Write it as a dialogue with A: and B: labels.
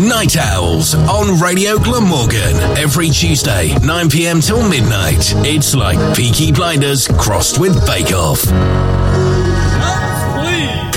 A: Night Owls on Radio Glamorgan. Every Tuesday, 9 p.m. till midnight. It's like Peaky Blinders crossed with Bake Off.
B: Please.